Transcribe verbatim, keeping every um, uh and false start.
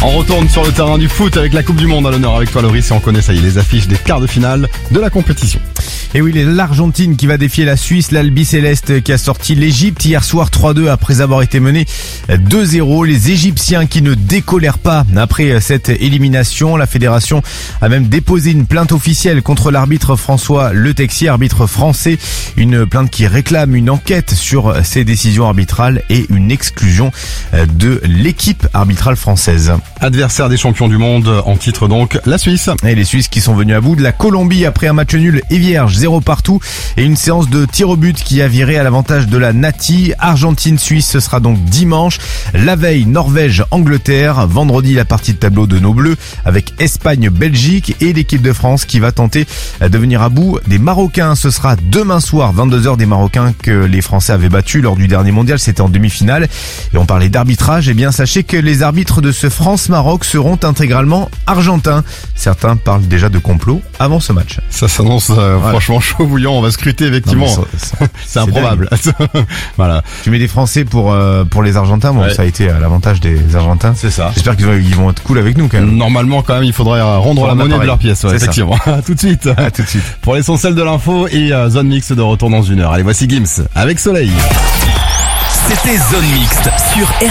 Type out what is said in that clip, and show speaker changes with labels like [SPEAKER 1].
[SPEAKER 1] On retourne sur le terrain du foot avec la Coupe du Monde à l'honneur avec toi Loris et on connaît ça y est les affiches des quarts de finale de la compétition.
[SPEAKER 2] Et oui, l'Argentine qui va défier la Suisse, l'Albi Céleste qui a sorti l'Égypte hier soir trois deux après avoir été mené deux zéro. Les Égyptiens qui ne décolèrent pas après cette élimination. La fédération a même déposé une plainte officielle contre l'arbitre François Le Texier, arbitre français. Une plainte qui réclame une enquête sur ces décisions arbitrales et une exclusion de l'équipe arbitrale française.
[SPEAKER 1] Adversaire des champions du monde en titre donc, la Suisse.
[SPEAKER 2] Et les Suisses qui sont venus à bout de la Colombie après un match nul et vierge, zéro partout, et une séance de tir au but qui a viré à l'avantage de la Nati. Argentine-Suisse, ce sera donc dimanche. La veille, Norvège-Angleterre. Vendredi, la partie de tableau de nos Bleus avec Espagne-Belgique et l'équipe de France qui va tenter de venir à bout des Marocains. Ce sera demain soir, vingt-deux heures, des Marocains que les Français avaient battus lors du dernier mondial. C'était en demi-finale. Et on parlait d'arbitrage. Eh bien, sachez que les arbitres de ce France-Maroc seront intégralement argentins. Certains parlent déjà de complot avant ce match.
[SPEAKER 1] Ça s'annonce euh, voilà. Franchement chaud bouillant, on va scruter effectivement. Non, ça, ça, c'est improbable. Voilà.
[SPEAKER 2] Tu mets des Français pour euh, pour les Argentins, bon ouais. Ça a été à l'avantage des Argentins.
[SPEAKER 1] C'est ça.
[SPEAKER 2] J'espère qu'ils vont, ils vont être cool avec nous quand même.
[SPEAKER 1] Normalement quand même, il faudrait rendre pour la monnaie de leur pièce, ouais, effectivement. tout de suite.
[SPEAKER 2] À tout de suite.
[SPEAKER 1] Pour l'essentiel de l'info et euh, Zone Mixte de retour dans une heure. Allez, voici Gims avec Soleil.
[SPEAKER 3] C'était Zone Mixte sur R